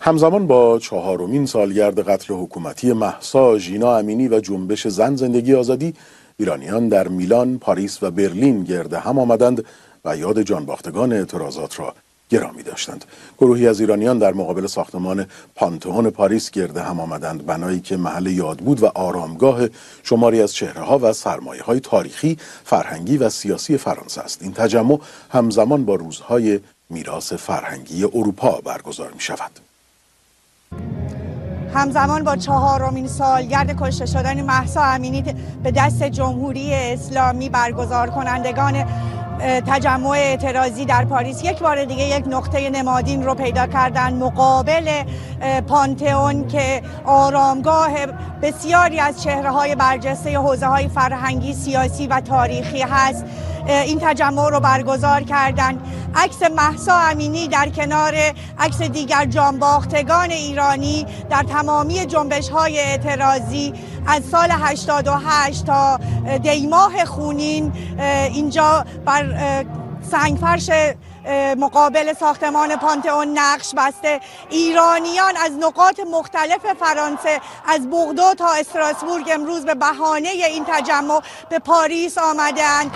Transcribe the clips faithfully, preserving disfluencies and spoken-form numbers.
همزمان با چهارمین سالگرد قتل حکومتی مهسا ژینا امینی و جنبش زن زندگی آزادی، ایرانیان در میلان، پاریس و برلین گرد هم آمدند و یاد جانباختگان اعتراضات را گرامی داشتند. گروهی از ایرانیان در مقابل ساختمان پانتئون پاریس گرد هم آمدند، بنایی که محل یاد بود و آرامگاه شماری از چهره‌ها و سرمایه‌های تاریخی، فرهنگی و سیاسی فرانسه است. این تجمع همزمان با روزهای میراث فرهنگی اروپا برگزار می‌شود. همزمان با چهارمین سالگرد کشته شدن مهسا امینی به دست جمهوری اسلامی، برگزار کنندگان تجمع اعتراضی در پاریس یک بار دیگه یک نقطه نمادین رو پیدا کردن مقابل پانتئون که آرامگاه بسیاری از چهره‌های برجسته حوزه‌های فرهنگی، سیاسی و تاریخی هست. این تجمع رو برگزار کردن. عکس مهسا امینی در کنار عکس دیگر جانباختگان ایرانی در تمامی جنبش‌های اعتراضی از سال هشتاد و هشت تا دیماه خونین اینجا بر سنگفرش مقابل ساختمان پانتئون نقش بسته. ایرانیان از نقاط مختلف فرانسه، از بوردو تا استراسبورگ، امروز به بهانه این تجمع به پاریس آمدند.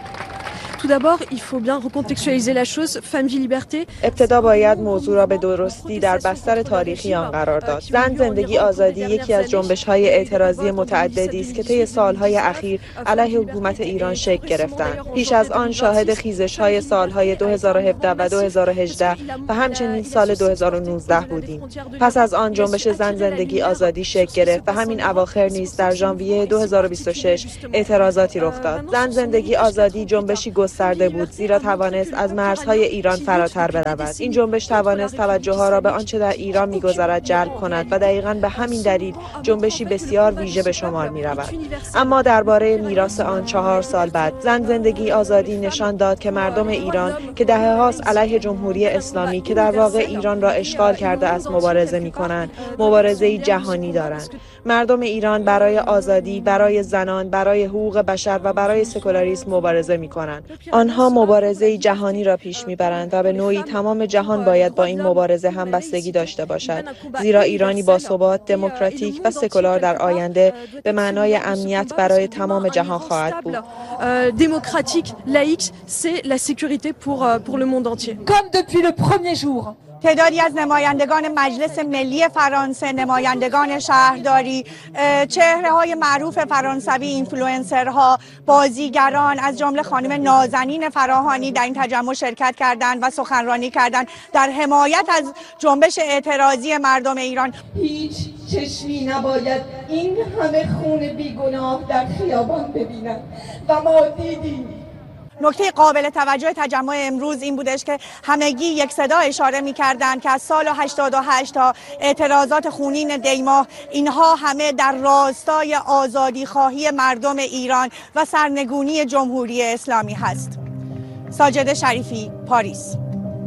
Tout d'abord, il faut bien recontextualiser la chose. Femme, vie, liberté. ابتدا باید موضوع را به درستی در بستر تاریخی آن قرار داد. زن، زندگی، آزادی یکی از جنبش‌های اعتراضی متعددی است که طی سال‌های اخیر علیه حکومت ایران شکل گرفتند. پیش از آن شاهد خیزش‌های سال‌های دو هزار و هفده و دو هزار و هجده و همچنین سال دو هزار و نوزده بودیم. پس از آن جنبش زن، زندگی، آزادی شکل گرفت و همین اواخر نیز در ژانویه دو هزار و بیست و شش اعتراضاتی رخ داد. زن، زندگی، آزادی جنبشی گسترده بود، زیرا توانست از مرزهای ایران فراتر برود. این جنبش توانست توجه ها را به آنچه در ایران می‌گذرد جلب کند و دقیقاً به همین دلیل جنبشی بسیار ویژه به شمار می‌رود. اما درباره میراث آن چهار سال بعد، زن، زندگی، آزادی نشان داد که مردم ایران که دهه‌هاست علیه جمهوری اسلامی که در واقع ایران را اشغال کرده است مبارزه می‌کنند، مبارزه‌ای جهانی دارند. مردم ایران برای آزادی، برای زنان، برای حقوق بشر و برای سکولاریسم مبارزه می‌کنند. آنها مبارزه جهانی را پیش میبرند و به نوعی تمام جهان باید با این مبارزه همبستگی داشته باشد، زیرا ایرانی با ثبات، دموکراتیک و سکولار در آینده به معنای امنیت برای تمام جهان خواهد بود. دموکراتیک، لایک، c'est la sécurité pour pour le monde entier. Comme depuis le premier jour. تعدادی از نمایندگان مجلس ملی فرانسه، نمایندگان شهرداری، چهره‌های معروف فرانسوی، اینفلوئنسرها، بازیگران از جمله خانم نازنین فراهانی در این تجمع شرکت کردند و سخنرانی کردند در حمایت از جنبش اعتراضی مردم ایران. هیچ چشمی نباید این همه خون بیگناه در خیابان ببیند و ما دیدیم. نکته قابل توجه تجمع امروز این بودش که همگی یک صدا اشاره می‌کردند که از سال هشتاد و هشت تا اعتراضات خونین دیماه، اینها همه در راستای آزادی خواهی مردم ایران و سرنگونی جمهوری اسلامی هست. ساجده شریفی، پاریس.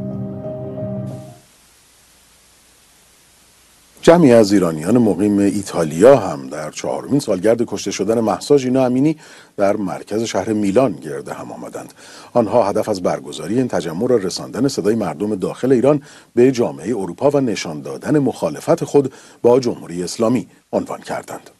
جمعی از ایرانیان مقیم ایتالیا هم در چهارمین سالگرد کشته شدن مهسا ژینا امینی در مرکز شهر میلان گرد هم آمدند. آنها هدف از برگزاری این تجمع را رساندن صدای مردم داخل ایران به جامعه اروپا و نشان دادن مخالفت خود با جمهوری اسلامی عنوان کردند.